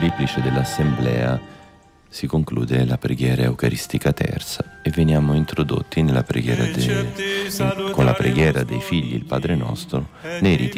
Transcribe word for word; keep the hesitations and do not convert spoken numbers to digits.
triplice dell'Assemblea si conclude la preghiera eucaristica terza e veniamo introdotti nella preghiera de, in, con la preghiera dei figli, il Padre Nostro, nei riti